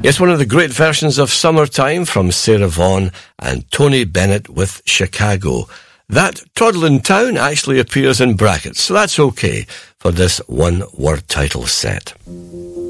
Yes, one of the great versions of Summertime from Sarah Vaughan and Tony Bennett with Chicago. That Toddlin' Town actually appears in brackets, so that's okay for this one-word title set.